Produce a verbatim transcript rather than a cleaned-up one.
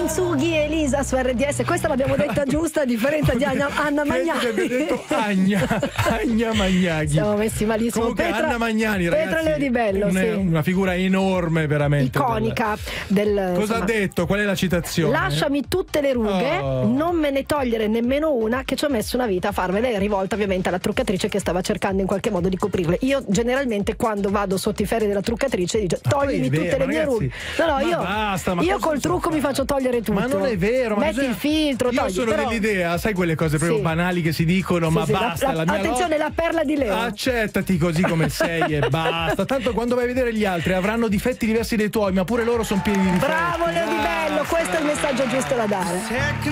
Sughi e Elisa su R D S. Questa l'abbiamo detta giusta, a differenza di Anna, Anna Magnani. Abbiamo detto Agna, Agna Magnani. Siamo messi malissimo. Comunque, Petra, Anna Magnani, Petra ragazzi, Leodibello, una, sì. una figura enorme, veramente. Iconica. Del, Cosa insomma, ha detto? Qual è la citazione? lasciami tutte le rughe, Oh. non me ne togliere nemmeno una, che ci ho messo una vita a farmele. È rivolta ovviamente alla truccatrice che stava cercando in qualche modo di coprirle. Io generalmente quando vado sotto i ferri della truccatrice dice toglimi poi è tutte vero, le mie ragazzi, rughe. No, no, ma io, basta, ma io cosa col si trucco fa? mi faccio togliere tutto. Ma non è vero, ma metti bisogna- il filtro, io togli, sono però... dell'idea, sai quelle cose proprio Sì. banali che si dicono, Sì, ma sì, la- basta, la- la, mia attenzione, lotta- la perla di Leo. accettati così come sei e basta. Tanto quando vai a vedere gli altri avranno difetti diversi dai tuoi, ma pure loro sono pieni di difetti. Bravo Leo Di Bello, Basta. questo è il messaggio giusto da dare.